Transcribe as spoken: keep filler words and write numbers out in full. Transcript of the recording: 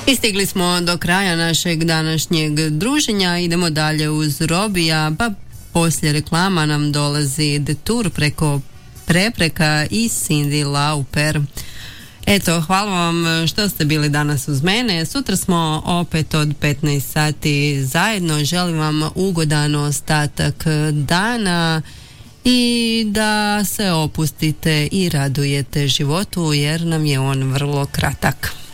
I stigli smo do kraja našeg današnjeg druženja. Idemo dalje uz Robija, pa poslije reklama nam dolazi Detour preko prepreka i Cyndi Lauper. Eto, hvala vam što ste bili danas uz mene. Sutra smo opet od petnaest sati zajedno. Želim vam ugodan ostatak dana i da se opustite i radujete životu jer nam je on vrlo kratak.